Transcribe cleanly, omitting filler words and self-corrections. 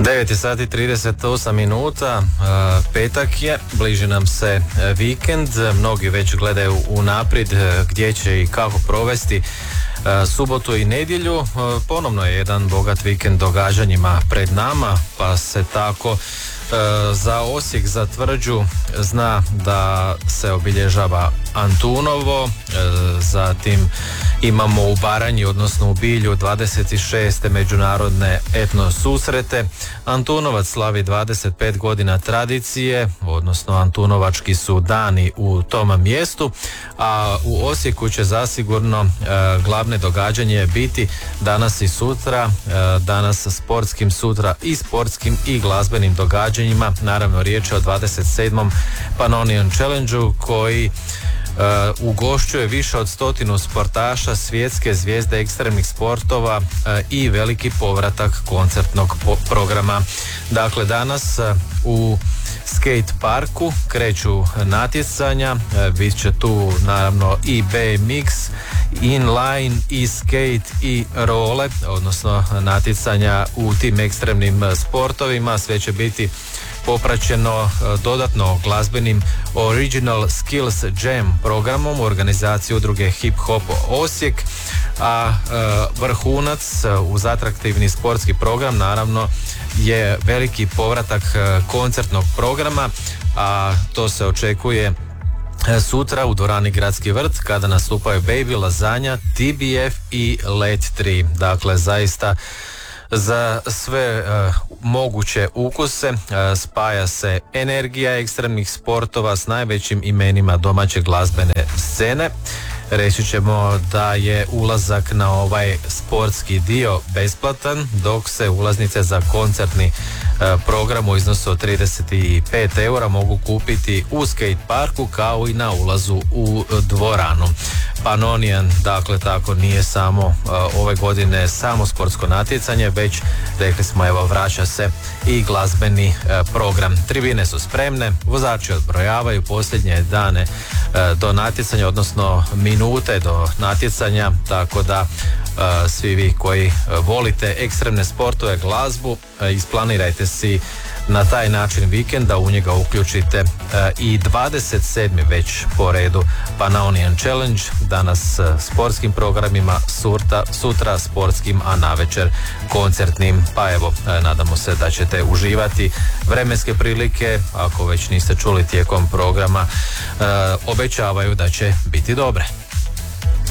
9 sati 38 minuta, petak je, bliži nam se vikend, mnogi već gledaju unaprijed gdje će i kako provesti subotu i nedjelju. Ponovno je jedan bogat vikend događanjima pred nama, pa se tako za Osijek, za Tvrđu zna da se obilježava Antunovo, zatim imamo u Baranji, odnosno u Bilju 26. međunarodne etno susrete. Antunovac slavi 25 godina tradicije, odnosno Antunovački su dani u tom mjestu, a u Osijeku će zasigurno glavne događanje biti danas i sutra, danas sportskim, sutra i sportskim i glazbenim događanjima. Naravno riječ je o 27. Pannonian Challenge-u koji ugošćuje više od 100 sportaša, svjetske zvijezde ekstremnih sportova i veliki povratak koncertnog programa. Dakle, danas u skate parku kreću natjecanja, bit će tu naravno i BMX, inline, i skate i role, odnosno natjecanja u tim ekstremnim sportovima. Sve će biti popraćeno dodatno glazbenim Original Skills Jam programom u organizaciji udruge Hip Hop Osijek, a vrhunac uz atraktivni sportski program naravno je veliki povratak koncertnog programa, a to se očekuje sutra u dvorani Gradski vrt kada nastupaju Baby, Lazanja, TBF i Let 3. Dakle, zaista za sve moguće ukuse spaja se energija ekstremnih sportova s najvećim imenima domaće glazbene scene. Reći ćemo da je ulazak na ovaj sportski dio besplatan, dok se ulaznice za koncertni program u iznosu od 35 eura mogu kupiti u skate parku kao i na ulazu u dvoranu. Pannonian, dakle, tako nije samo ove godine samo sportsko natjecanje, već rekli smo, evo, vraća se i glazbeni program. Tribine su spremne, vozači odbrojavaju posljednje dane do natjecanja, odnosno minute do natjecanja, tako da svi vi koji volite ekstremne sportove, glazbu, isplanirajte si na taj način vikend da u njega uključite i 27. već po redu Pannonian Challenge, danas sportskim programima, sutra sportskim, a navečer koncertnim. Pa evo, nadamo se da ćete uživati. Vremenske prilike, ako već niste čuli tijekom programa, obećavaju da će biti dobre.